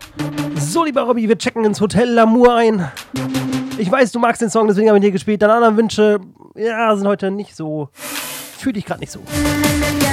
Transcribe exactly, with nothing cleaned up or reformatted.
So, lieber Robby, wir checken ins Hotel L'Amour ein. Ich weiß, du magst den Song, deswegen habe ich ihn hier gespielt. Deine anderen Wünsche, ja, sind heute nicht so, fühle ich gerade nicht so.